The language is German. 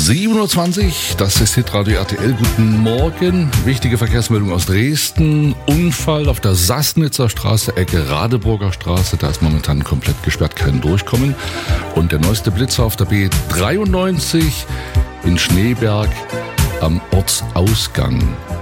7.20 Uhr, das ist Hitradio RTL. Guten Morgen. Wichtige Verkehrsmeldung aus Dresden. Unfall auf der Sassnitzer Straße, Ecke Radeburger Straße. Da ist momentan komplett gesperrt, kein Durchkommen. Und der neueste Blitzer auf der B93 in Schneeberg am Ortsausgang.